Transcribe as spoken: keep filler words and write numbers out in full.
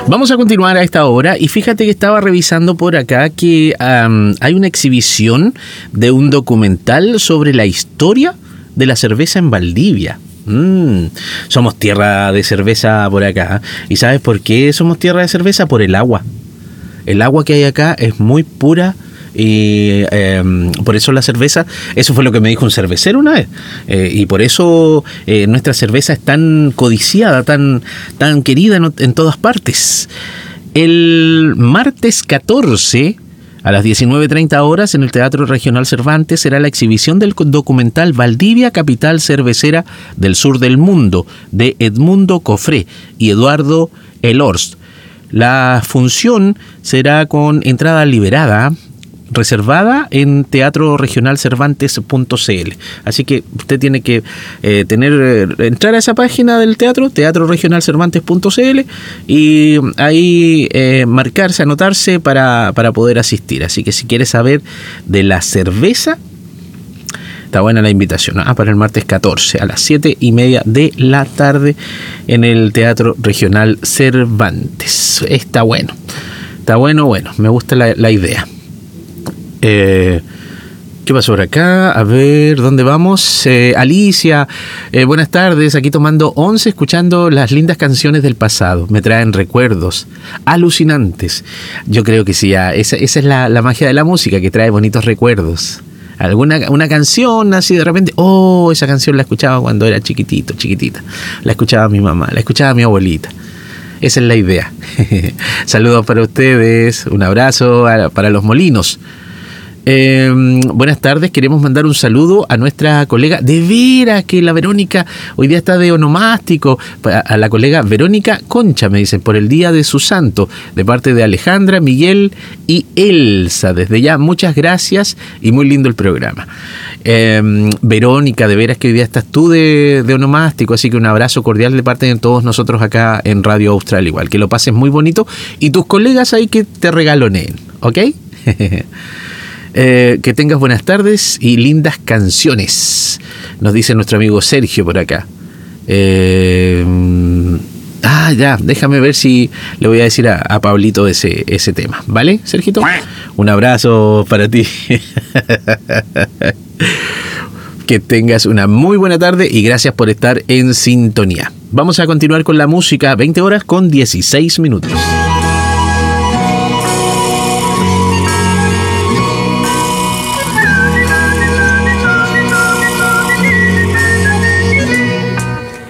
Vamos a continuar a esta hora y fíjate que estaba revisando por acá que um, hay una exhibición de un documental sobre la historia de la cerveza en Valdivia. Mm, somos tierra de cerveza por acá. ¿Y sabes por qué somos tierra de cerveza? Por el agua. El agua que hay acá es muy pura. Y eh, por eso la cerveza, eso fue lo que me dijo un cervecero una vez, eh, y por eso eh, nuestra cerveza es tan codiciada, tan, tan querida en, en todas partes. El martes catorce a las diecinueve treinta horas en el Teatro Regional Cervantes será la exhibición del documental Valdivia, capital cervecera del sur del mundo, de Edmundo Cofré y Eduardo Elorst. La función será con entrada liberada, reservada en teatro regional cervantes punto c l. Así que usted tiene que eh, tener eh, entrar a esa página del teatro, teatro regional cervantes punto c l, y ahí eh, marcarse, anotarse para, para poder asistir. Así que si quieres saber de la cerveza, está buena la invitación. Ah, para el martes catorce a las siete y media de la tarde en el Teatro Regional Cervantes. Está bueno. Está bueno, bueno. Me gusta la, la idea. Eh, ¿Qué pasó por acá? A ver, ¿dónde vamos? Eh, Alicia, eh, buenas tardes. Aquí tomando once, escuchando las lindas canciones del pasado. Me traen recuerdos alucinantes. Yo creo que sí, ya, esa, esa es la, la magia de la música, que trae bonitos recuerdos. Alguna una canción así de repente, oh, esa canción la escuchaba cuando era chiquitito, chiquitita. La escuchaba mi mamá, la escuchaba mi abuelita. Esa es la idea. Saludos para ustedes, un abrazo a, para los molinos. Eh, buenas tardes, queremos mandar un saludo a nuestra colega, de veras que la Verónica hoy día está de onomástico, a la colega Verónica Concha, me dicen, por el día de su santo, de parte de Alejandra, Miguel y Elsa. Desde ya, muchas gracias y muy lindo el programa. Eh, Verónica, de veras que hoy día estás tú de, de onomástico, así que un abrazo cordial de parte de todos nosotros acá en Radio Austral, igual, que lo pases muy bonito y tus colegas ahí que te regaloneen, ¿ok? Eh, que tengas buenas tardes y lindas canciones, nos dice nuestro amigo Sergio por acá. Eh, ah, ya, déjame ver si le voy a decir a, a Pablito ese, ese tema, ¿vale, Sergito? Un abrazo para ti. Que tengas una muy buena tarde y gracias por estar en sintonía. Vamos a continuar con la música, veinte horas con dieciséis minutos.